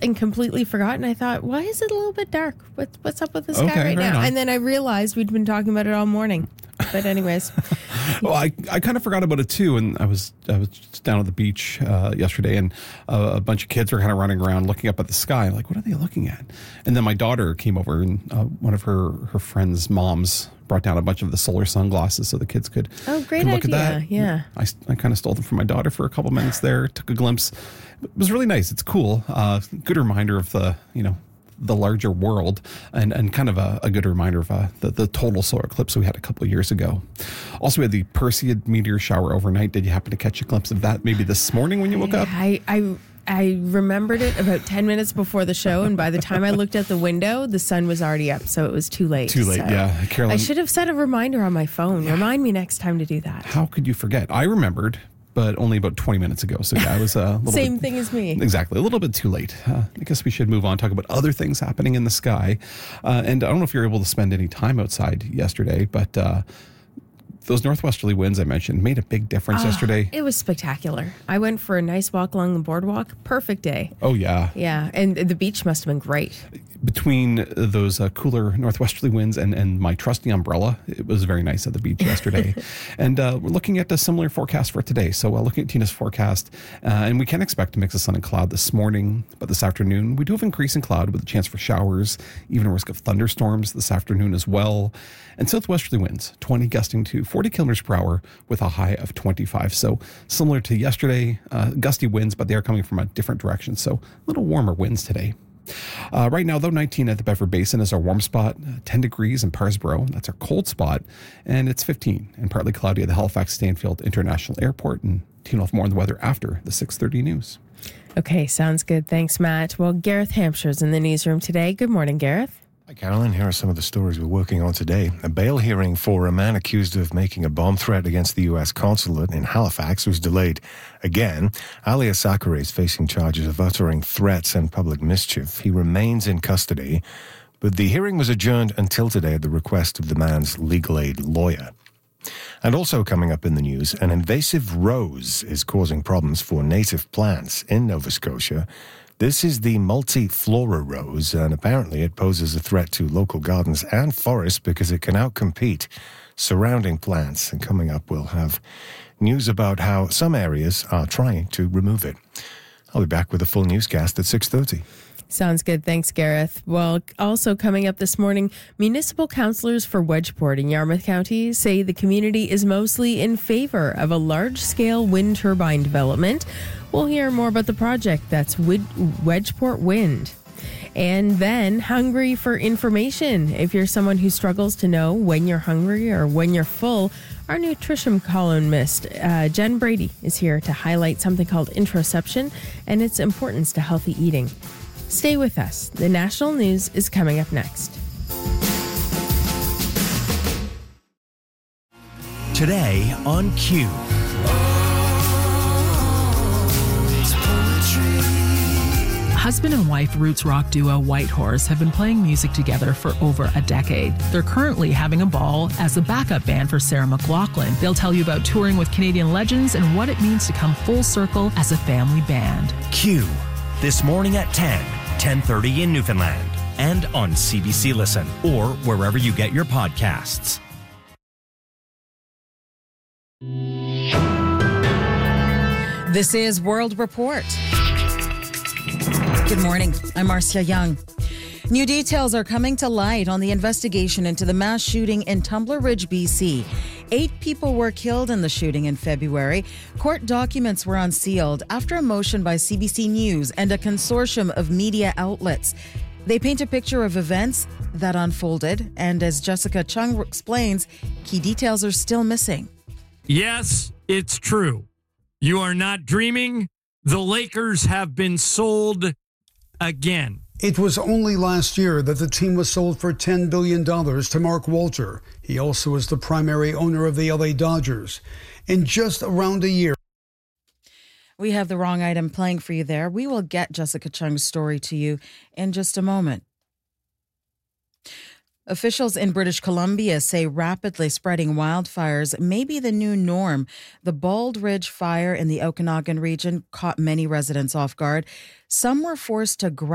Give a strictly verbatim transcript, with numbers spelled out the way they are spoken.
and completely forgotten. I thought, why is it a little bit dark? What, what's up with the sky Okay, right, right now? on. And then I realized we'd been talking about it all morning. But anyways. Well, I, I kind of forgot about it too, and I was I was just down at the beach uh, yesterday, and uh, a bunch of kids were kind of running around looking up at the sky, like, what are they looking at? And then my daughter came over, and uh, one of her, her friends' moms brought down a bunch of the solar sunglasses so the kids could, Oh, great could look idea, at that. yeah. I, I kind of stole them from my daughter for a couple minutes there, took a glimpse. It was really nice. It's cool. Uh, good reminder of the, you know, the larger world, and, and kind of a, a good reminder of uh, the, the total solar eclipse we had a couple of years ago. Also, we had the Perseid meteor shower overnight. Did you happen to catch a glimpse of that maybe this morning when you woke up? I, I I remembered it about ten minutes before the show, and by the time I looked out the window, the sun was already up, so it was too late. Too late, So yeah. Carolyn, I should have set a reminder on my phone. Yeah. Remind me next time to do that. How could you forget? I remembered, but only about twenty minutes ago. So yeah, I was a little Same bit, thing as me. Exactly. A little bit too late. Uh, I guess we should move on, talk about other things happening in the sky. Uh, and I don't know if you were able to spend any time outside yesterday, but uh, those northwesterly winds I mentioned made a big difference Oh, yesterday. It was spectacular. I went for a nice walk along the boardwalk. Perfect day. Oh, yeah. Yeah, and the beach must have been great. Between those uh, cooler northwesterly winds and, and my trusty umbrella, it was very nice at the beach yesterday. And uh, we're looking at a similar forecast for today. So uh, looking at Tina's forecast, uh, and we can expect a mix of sun and cloud this morning, but this afternoon we do have increasing cloud with a chance for showers, even a risk of thunderstorms this afternoon as well. And southwesterly winds, twenty gusting to forty kilometers per hour with a high of twenty-five. So similar to yesterday, uh, gusty winds, but they are coming from a different direction. So a little warmer winds today. Uh, right now, though, nineteen at the Bedford Basin is our warm spot, uh, ten degrees in Parsboro, that's our cold spot, and it's fifteen and partly cloudy at the Halifax Stanfield International Airport. And tune off more on the weather after the six thirty news. Okay, sounds good. Thanks, Matt. Well, Gareth Hampshire's in the newsroom today. Good morning, Gareth. Hi, Carolyn. Here are some of the stories we're working on today. A bail hearing for a man accused of making a bomb threat against the U S consulate in Halifax was delayed again. Ali Asakari is facing charges of uttering threats and public mischief. He remains in custody, but the hearing was adjourned until today at the request of the man's legal aid lawyer. And also coming up in the news, an invasive rose is causing problems for native plants in Nova Scotia. This is the multiflora rose, and apparently it poses a threat to local gardens and forests because it can outcompete surrounding plants. And coming up, we'll have news about how some areas are trying to remove it. I'll be back with a full newscast at six thirty. Sounds good. Thanks, Gareth. Well, also coming up this morning, municipal councillors for Wedgeport in Yarmouth County say the community is mostly in favor of a large-scale wind turbine development. We'll hear more about the project. That's Wedgeport Wind. And then, hungry for information. If you're someone who struggles to know when you're hungry or when you're full, our nutrition columnist, uh, Jen Brady, is here to highlight something called interoception and its importance to healthy eating. Stay with us. The national news is coming up next. Today on Q. Husband and wife roots rock duo Whitehorse have been playing music together for over a decade. They're currently having a ball as a backup band for Sarah McLachlan. They'll tell you about touring with Canadian legends and what it means to come full circle as a family band. Q. This morning at ten, ten thirty in Newfoundland, and on C B C Listen or wherever you get your podcasts. This is World Report. Good morning. I'm Marcia Young. New details are coming to light on the investigation into the mass shooting in Tumbler Ridge, B C. Eight people were killed in the shooting in February. Court documents were unsealed after a motion by C B C News and a consortium of media outlets. They paint a picture of events that unfolded, and as Jessica Chung explains, key details are still missing. Yes, it's true. You are not dreaming. The Lakers have been sold again. It was only last year that the team was sold for ten billion dollars to Mark Walter. He also is the primary owner of the L A Dodgers. In just around a year. We have the wrong item playing for you there. We will get Jessica Chung's story to you in just a moment. Officials in British Columbia say rapidly spreading wildfires may be the new norm. The Bald Ridge fire in the Okanagan region caught many residents off guard. Some were forced to grab